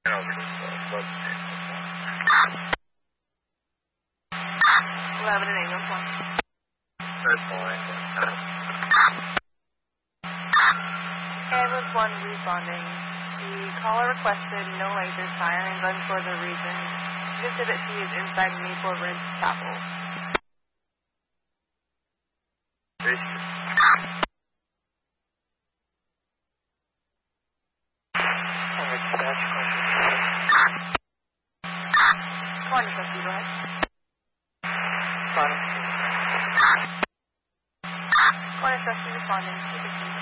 over to the web page. 11 and 8, 1 point. First line, Edward 1 responding. The caller requested no lasers firing guns for the reason. She said that she is inside Maple Ridge Chapel. Come on, Nicholas, go ahead. Come on, Nicholas, responding.